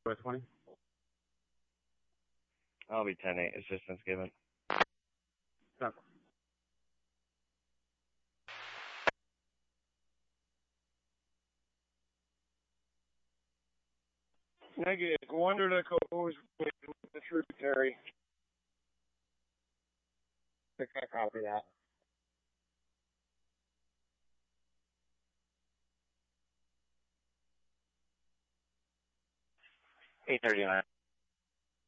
20. I'll be 10-8. Assistance given. Stop. Negative. Go under the coast with the tributary. I copy that. 839.